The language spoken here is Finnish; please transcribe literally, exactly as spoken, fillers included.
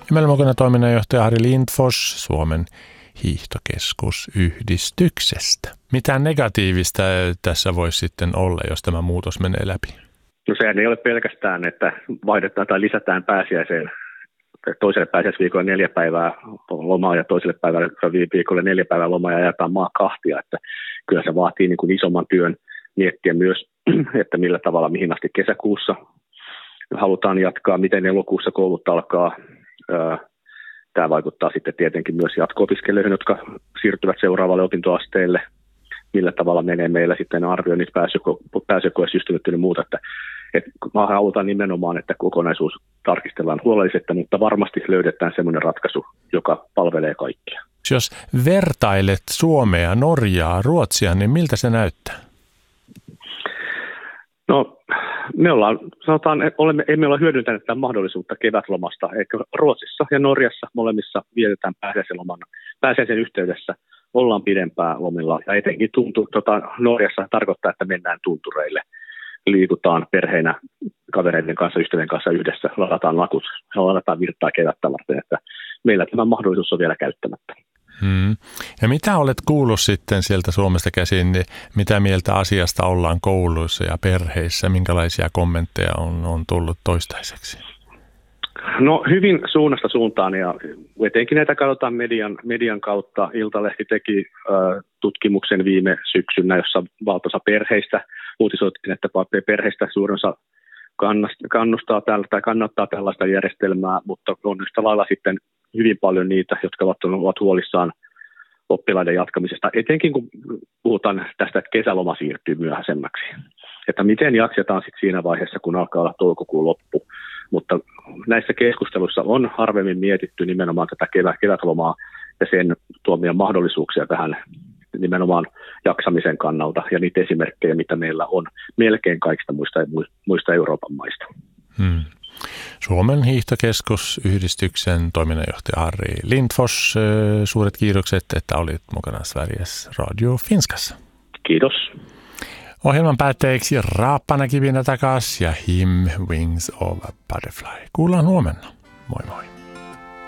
Ja meillä on mukana toiminnanjohtaja Harri Lindfors Suomen hiihtokeskusyhdistyksestä. Mitä negatiivista tässä voisi sitten olla, jos tämä muutos menee läpi? No sehän ei ole pelkästään, että vaihdetaan tai lisätään pääsiäiseen toiselle pääsiäisviikolle neljä päivää lomaa ja toiselle päivälle viikolle neljä päivää lomaa ja ajetaan maa kahtia. Että kyllä se vaatii niin kuin isomman työn miettiä myös, että millä tavalla mihin asti kesäkuussa halutaan jatkaa, miten elokuussa koulut alkaa. Tämä vaikuttaa sitten tietenkin myös jatko-opiskelijoihin, jotka siirtyvät seuraavalle opintoasteelle. Millä tavalla menee meillä sitten arvioinnit, pääsykoesysteemit ja muuta. Että, että mä halutaan nimenomaan, että kokonaisuus tarkistellaan huolellisesti, mutta varmasti löydetään semmoinen ratkaisu, joka palvelee kaikkia. Jos vertailet Suomea, Norjaa, Ruotsia, niin miltä se näyttää? No, me ollaan, sanotaan, että olemme, emme ole hyödyntäneet tätä mahdollisuutta kevätlomasta, eikä Ruotsissa ja Norjassa molemmissa vietetään pääsiäisen loman, pääsiäisen yhteydessä, ollaan pidempään lomilla, ja etenkin tuntu, tota, Norjassa tarkoittaa, että mennään tuntureille, liikutaan perheinä, kavereiden kanssa, ystävien kanssa yhdessä, ladataan lakut, ladataan virtaa kevättä varten, että meillä tämä mahdollisuus on vielä käyttämättä. Hmm. Ja mitä olet kuullut sitten sieltä Suomesta käsin, niin mitä mieltä asiasta ollaan kouluissa ja perheissä, minkälaisia kommentteja on, on tullut toistaiseksi? No hyvin suunnasta suuntaan ja etenkin näitä katsotaan median, median kautta. Iltalehti teki äh, tutkimuksen viime syksynä, jossa valtaosa perheistä uutisoitiin, että perheistä suurin osa kannustaa tällä, tai kannattaa tällaista järjestelmää, mutta on yhtä lailla sitten hyvin paljon niitä, jotka ovat, ovat huolissaan oppilaiden jatkamisesta, etenkin kun puhutaan tästä, että kesäloma siirtyy myöhäisemmäksi. Että miten jaksetaan sitten siinä vaiheessa, kun alkaa olla toukokuun loppu. Mutta näissä keskusteluissa on harvemmin mietitty nimenomaan tätä kevät, kevätlomaa ja sen tuomia mahdollisuuksia tähän nimenomaan jaksamisen kannalta ja niitä esimerkkejä, mitä meillä on melkein kaikista muista, muista Euroopan maista. Hmm. Suomen hiihtokeskusyhdistyksen toiminnanjohtaja Harri Lindfors, suuret kiitokset, että olit mukana Sveriges Radio Finskassa. Kiitos. Ohjelman päätteeksi Raappana kivinä takas ja Him Wings of a Butterfly. Kuullaan huomenna. Moi moi.